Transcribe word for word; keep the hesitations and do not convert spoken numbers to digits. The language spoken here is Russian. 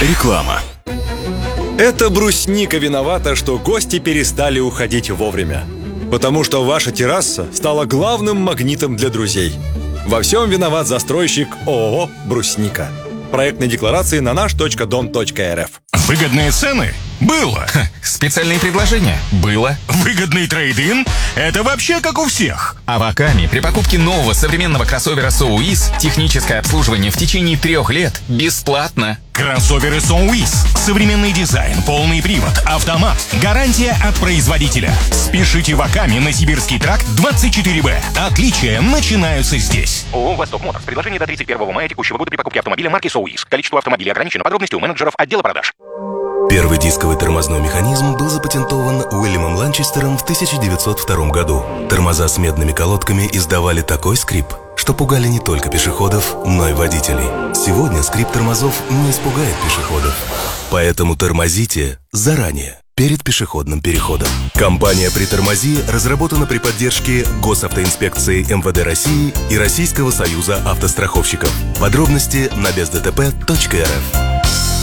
Реклама. Это брусника виновата, что гости перестали уходить вовремя. Потому что ваша терраса стала главным магнитом для друзей. Во всем виноват застройщик ООО «Брусника». Проектные декларации на наш точка дом точка эр эф. Выгодные цены? Было. Ха, специальные предложения? Было. Выгодный трейд-ин? Это вообще как у всех. А в Акаме при покупке нового современного кроссовера соуиз техническое обслуживание в течение трех лет бесплатно. Кроссоверы соуиз. Современный дизайн, полный привод, автомат. Гарантия от производителя. Спешите в Акаме на Сибирский тракт двадцать четыре бэ. Отличия начинаются здесь. ООО «Восток Моторс». Предложение до тридцать первого мая текущего года при покупке автомобиля марки соуиз. Количество автомобилей ограничено. Подробности у менеджеров отдела продаж. Первый дисковый тормозной механизм был запатентован Уильямом Ланчестером в тысяча девятьсот втором году. Тормоза с медными колодками издавали такой скрип, что пугали не только пешеходов, но и водителей. Сегодня скрип тормозов не испугает пешеходов. Поэтому тормозите заранее, перед пешеходным переходом. Компания «Притормози» разработана при поддержке Госавтоинспекции эм вэ дэ России и Российского союза автостраховщиков. Подробности на без дэ тэ пэ точка эр эф.